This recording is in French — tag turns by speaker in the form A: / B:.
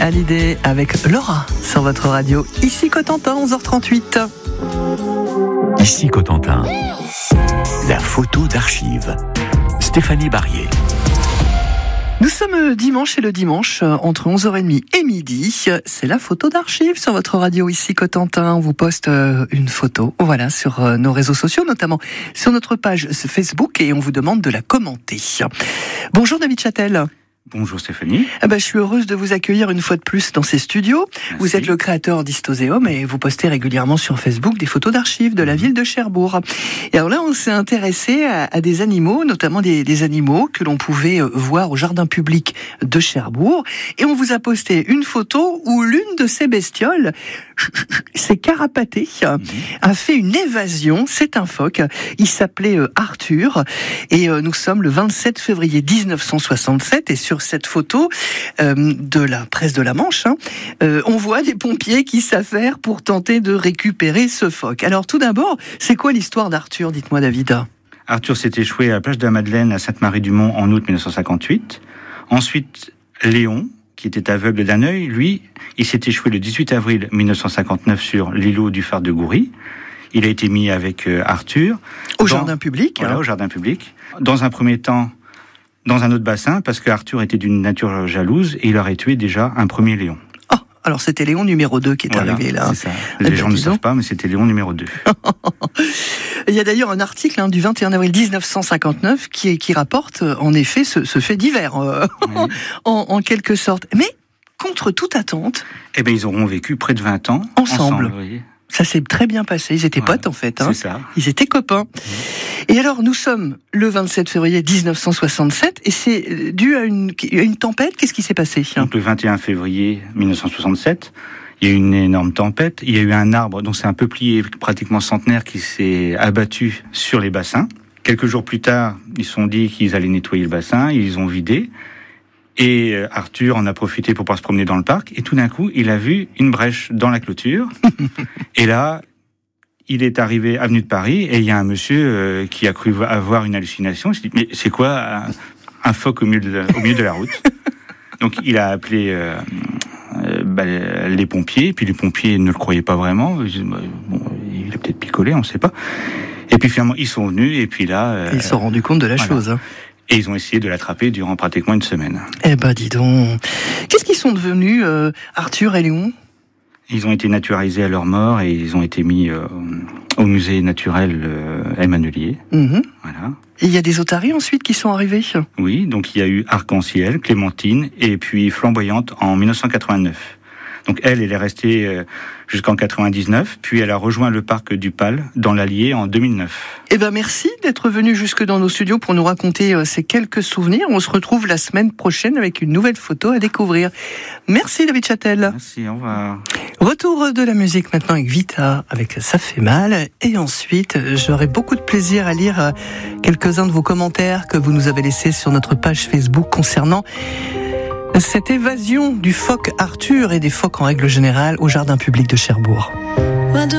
A: Hallyday avec Laura sur votre radio. Ici Cotentin, 11h38.
B: Ici Cotentin, la photo d'archives. Stéphanie Barrier.
A: Nous sommes dimanche et le dimanche, entre 11h30 et midi, c'est la photo d'archives sur votre radio ici Cotentin. On vous poste une photo, voilà, sur nos réseaux sociaux, notamment sur notre page Facebook, et on vous demande de la commenter. Bonjour David Châtel.
C: Bonjour Stéphanie.
A: Je suis heureuse de vous accueillir une fois de plus dans ces studios.
C: Merci.
A: Vous êtes le créateur d'Histoséum et vous postez régulièrement sur Facebook des photos d'archives de la ville de Cherbourg. Et alors là, on s'est intéressé à des animaux, notamment des animaux que l'on pouvait voir au jardin public de Cherbourg. Et on vous a posté une photo où l'une de ces bestioles s'est carapatée, a fait une évasion. C'est un phoque. Il s'appelait Arthur. Et nous sommes le 27 février 1967 et sur cette photo de la presse de la Manche, on voit des pompiers qui s'affairent pour tenter de récupérer ce phoque. Alors tout d'abord, c'est quoi l'histoire d'Arthur ? Dites-moi David.
C: Arthur s'est échoué à la plage de la Madeleine à Sainte-Marie-du-Mont en août 1958. Ensuite, Léon, qui était aveugle d'un œil, lui, il s'est échoué le 18 avril 1959 sur l'îlot du phare de Goury. Il a été mis avec Arthur
A: au jardin public.
C: Voilà, au jardin public. Dans un premier temps, dans un autre bassin, parce qu'Arthur était d'une nature jalouse et il aurait tué déjà un premier lion.
A: Oh, alors c'était Léon numéro 2 qui est arrivé là.
C: C'est ça. Les gens ne savent pas, mais c'était Léon numéro 2.
A: Il y a d'ailleurs un article du 21 avril 1959 qui rapporte en effet ce fait divers, oui. en quelque sorte. Mais contre toute attente...
C: Eh bien, ils auront vécu près de 20 ans
A: ensemble.
C: Oui.
A: Ça s'est très bien passé. Ils étaient potes, en fait.
C: C'est ça.
A: Ils étaient copains. Et alors, nous sommes le 27 février 1967, et c'est dû à une tempête. Qu'est-ce qui s'est passé ?
C: Donc, le 21 février 1967, il y a eu une énorme tempête. Il y a eu un arbre, donc c'est un peuplier pratiquement centenaire, qui s'est abattu sur les bassins. Quelques jours plus tard, ils se sont dit qu'ils allaient nettoyer le bassin. Ils ont vidé. Et Arthur en a profité pour pouvoir se promener dans le parc. Et tout d'un coup, il a vu une brèche dans la clôture. Et là, il est arrivé avenue de Paris. Et il y a un monsieur qui a cru avoir une hallucination. Il s'est dit, mais c'est quoi un phoque au milieu de la route ? Donc, il a appelé les pompiers. Et puis, les pompiers ne le croyaient pas vraiment. Ils disaient, il a peut-être picolé, on ne sait pas. Et puis, finalement, ils sont venus. Et puis là...
A: ils se sont rendus compte de la chose.
C: Et ils ont essayé de l'attraper durant pratiquement une semaine.
A: Eh ben, dis donc. Qu'est-ce qu'ils sont devenus, Arthur et Léon ?
C: Ils ont été naturalisés à leur mort et ils ont été mis au musée naturel Emmanuelier. Voilà.
A: Et il y a des otaries ensuite qui sont arrivés ?
C: Oui, donc il y a eu Arc-en-Ciel, Clémentine et puis Flamboyante en 1989. Donc elle est restée jusqu'en 99, puis elle a rejoint le parc du Pal dans l'Allier en 2009.
A: Eh ben merci d'être venu jusque dans nos studios pour nous raconter ces quelques souvenirs. On se retrouve la semaine prochaine avec une nouvelle photo à découvrir. Merci David Châtel.
C: Merci, au revoir.
A: Retour de la musique maintenant avec Vita, avec Ça fait mal. Et ensuite, j'aurai beaucoup de plaisir à lire quelques-uns de vos commentaires que vous nous avez laissés sur notre page Facebook concernant cette évasion du phoque Arthur et des phoques en règle générale au jardin public de Cherbourg.